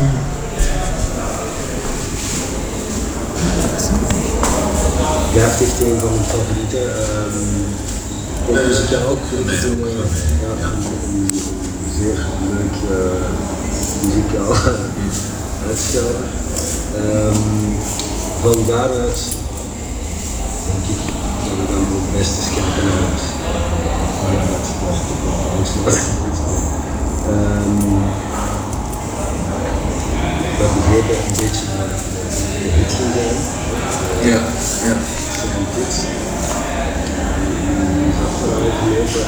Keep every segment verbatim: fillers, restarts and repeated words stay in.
Ja, het is echt een van mijn favorieten. Um, ja, muzikaal ook vind ik het een, uh, ja, een, een zeer leuk uh, muzikaal uitschouwer. Um, van daaruit denk ik dat we dan het beste eens kijken naar het. Ja, dat blijft ook wel angstloos. Um, we begrepen een beetje naar de hit ging zijn. Ja, ja. Seven Kids. Die zat vooral gelopen.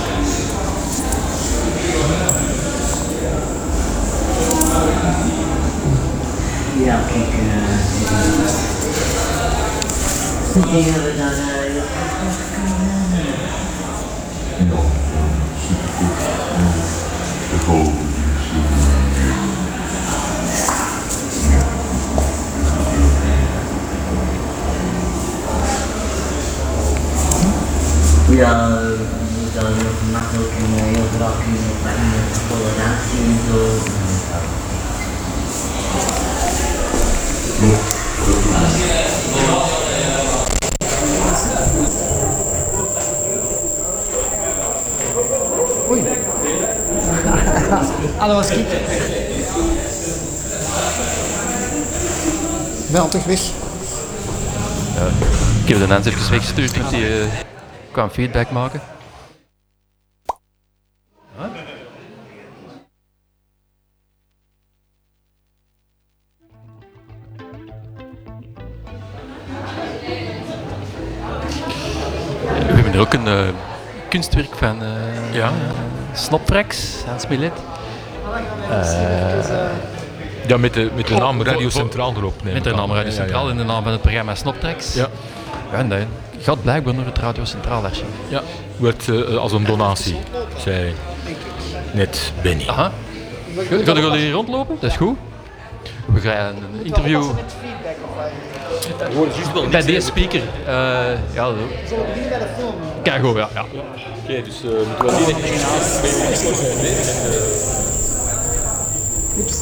Ja, kijk, uh, ik denk dat we dan uh, Ja, supergoed. De volgende ja, dan heel gemakkelijk en heel graag kunnen op een toleratie en zo. Oei. Ah, dat was ik. Wel toch weg. Ja, ik heb de mensen even weggestuurd, dus die uh, kwam feedback maken. Huh? We hebben er ook een uh, kunstwerk van uh, ja. Snoptracks, Hans Millet. Uh, Ja, met de, met de naam oh, Radio Centraal erop. Met de naam Radio Centraal ja, ja, ja. En de naam van het programma Snoptracks. Ja. Ja, en dat gaat blijkbaar naar het Radio Centraal archief. Ja, wordt uh, als een donatie, zei net Benny. Aha. Gaan jullie hier rondlopen? Dat is goed. We gaan een interview... Bij deze speaker. Uh, ja, zo. Zullen we beginnen bij de film? Kijk goed, ja. ja. Oké, okay, dus uh, moeten we niet Oeps.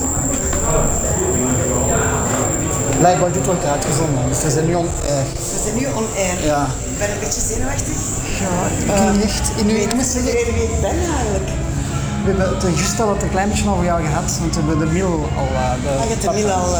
Blijkbaar dit wordt uitgezonden, dus we zijn nu on air. We zijn nu on air. Ja. Ik ben een beetje zenuwachtig. Ja, ik kan niet echt... In uw, Ik moet zeggen wie ik ben eigenlijk. We hebben het juist al een klein beetje over jou gehad, want we hebben de Mil al... Uh, de Ah, je hebt de Mil al... Uh,